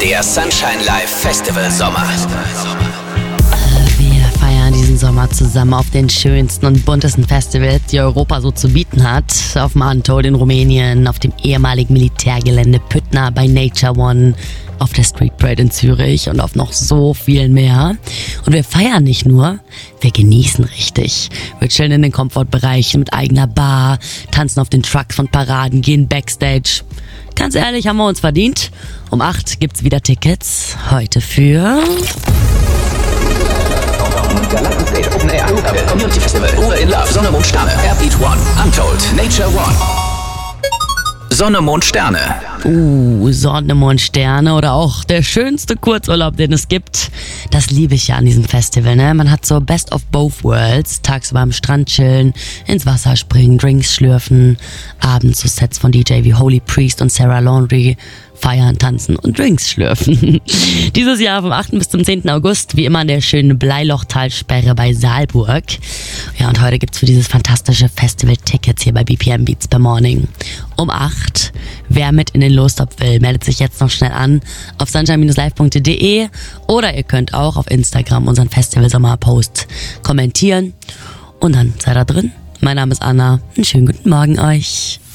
Der Sunshine Live Festival Sommer. Wir feiern diesen Sommer zusammen auf den schönsten und buntesten Festivals, die Europa so zu bieten hat. Auf dem Untold in Rumänien, auf dem ehemaligen Militärgelände Püttner bei Nature One, auf der Street Parade in Zürich und auf noch so viel mehr. Und wir feiern nicht nur, wir genießen richtig. Wir chillen in den Komfortbereichen mit eigener Bar, tanzen auf den Trucks von Paraden, gehen Backstage. Ganz ehrlich, haben wir uns verdient. Um 8 gibt's wieder Tickets. Heute für... Community Festival, Ruhe in Love, Sonne, Mond, Sterne, Airbeat One, Untold, Nature One. Sonne, Mond, Sterne. Sonne, Mond, Sterne oder auch der schönste Kurzurlaub, den es gibt. Das liebe ich ja an diesem Festival, ne? Man hat so Best of Both Worlds. Tagsüber am Strand chillen, ins Wasser springen, Drinks schlürfen. Abends so Sets von DJ wie Holy Priest und Sarah Laundry. Feiern, tanzen und Drinks schlürfen. Dieses Jahr vom 8. bis zum 10. August, wie immer an der schönen Bleilochtalsperre bei Saalburg. Ja, und heute gibt's für dieses fantastische Festival Tickets hier bei BPM Beats per Morning. Um 8. Wer mit in den Lostopf will, meldet sich jetzt noch schnell an auf sunshine-live.de oder ihr könnt auch auf Instagram unseren Festival-Sommer-Post kommentieren und dann seid da drin. Mein Name ist Anna. Einen schönen guten Morgen euch.